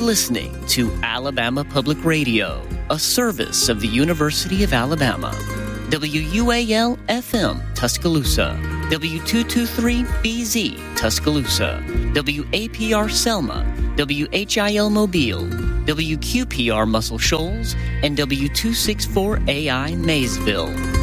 listening to Alabama Public Radio, a service of the University of Alabama. WUAL-FM, Tuscaloosa. W223BZ, Tuscaloosa. WAPR Selma. WHIL Mobile. WQPR Muscle Shoals. And W264AI Maysville.